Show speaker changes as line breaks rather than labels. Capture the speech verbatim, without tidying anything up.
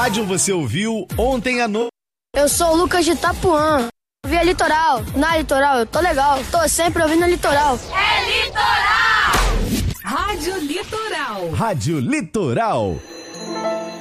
rádio você ouviu ontem à noite?
Eu sou o Lucas de Itapuã. Via Litoral. Na Litoral, eu tô legal. Tô sempre ouvindo Litoral.
É Litoral!
Rádio Litoral.
Rádio Litoral.